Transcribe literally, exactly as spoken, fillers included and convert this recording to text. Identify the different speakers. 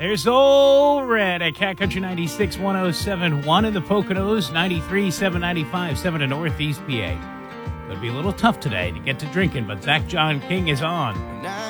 Speaker 1: There's Old Red at Cat Country ninety-six point one oh seven point one in the Poconos, ninety-three point seven, ninety-five point seven in Northeast P A. It'll be a little tough today to get to drinking, but Zach John King is on.